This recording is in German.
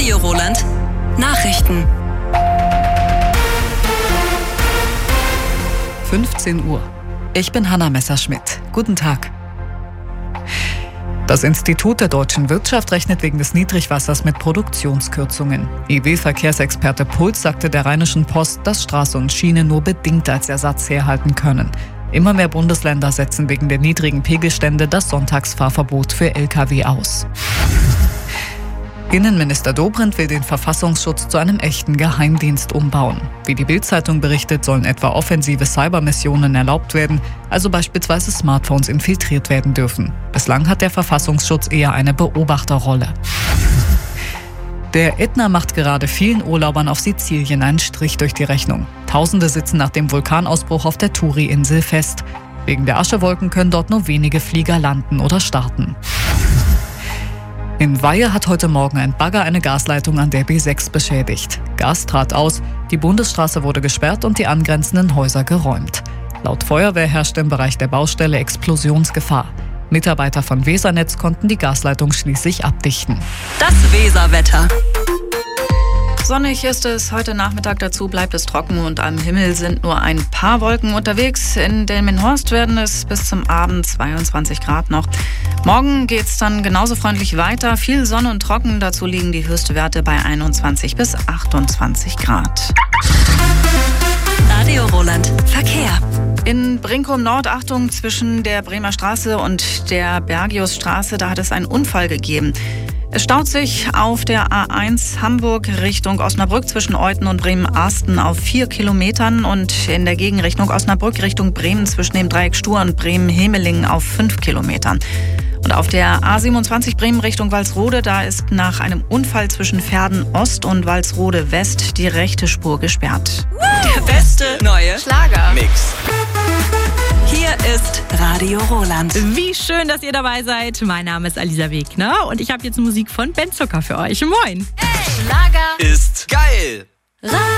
Radio Roland. Nachrichten. 15 Uhr. Ich bin Hanna Messerschmidt. Guten Tag. Das Institut der deutschen Wirtschaft rechnet wegen des Niedrigwassers mit Produktionskürzungen. IW-Verkehrsexperte Puls sagte der Rheinischen Post, dass Straße und Schiene nur bedingt als Ersatz herhalten können. Immer mehr Bundesländer setzen wegen der niedrigen Pegelstände das Sonntagsfahrverbot für Lkw aus. Innenminister Dobrindt will den Verfassungsschutz zu einem echten Geheimdienst umbauen. Wie die Bild-Zeitung berichtet, sollen etwa offensive Cybermissionen erlaubt werden, also beispielsweise Smartphones infiltriert werden dürfen. Bislang hat der Verfassungsschutz eher eine Beobachterrolle. Der Ätna macht gerade vielen Urlaubern auf Sizilien einen Strich durch die Rechnung. Tausende sitzen nach dem Vulkanausbruch auf der Turi-Insel fest. Wegen der Aschewolken können dort nur wenige Flieger landen oder starten. In Weihe hat heute Morgen ein Bagger eine Gasleitung an der B6 beschädigt. Gas trat aus, die Bundesstraße wurde gesperrt und die angrenzenden Häuser geräumt. Laut Feuerwehr herrschte im Bereich der Baustelle Explosionsgefahr. Mitarbeiter von Wesernetz konnten die Gasleitung schließlich abdichten. Das Weserwetter. Sonnig ist es heute Nachmittag, dazu bleibt es trocken und am Himmel sind nur ein paar Wolken unterwegs. In Delmenhorst werden es bis zum Abend 22 Grad noch. Morgen geht es dann genauso freundlich weiter. Viel Sonne und trocken, dazu liegen die Höchstwerte bei 21 bis 28 Grad. Radio Roland. Verkehr. In Brinkum Nord, Achtung, zwischen der Bremer Straße und der Bergiusstraße, da hat es einen Unfall gegeben. Es staut sich auf der A1 Hamburg Richtung Osnabrück zwischen Euthen und Bremen-Arsten auf 4 Kilometern und in der Gegenrichtung Osnabrück Richtung Bremen zwischen dem Dreieck Stur und Bremen-Hemelingen auf 5 Kilometern. Und auf der A27 Bremen Richtung Walsrode, da ist nach einem Unfall zwischen Verden Ost und Walsrode West die rechte Spur gesperrt. Der beste neue Schlagermix. Hier ist Radio Roland. Wie schön, dass ihr dabei seid. Mein Name ist Alisa Wegner und ich habe jetzt Musik von Ben Zucker für euch. Moin! Ist geil.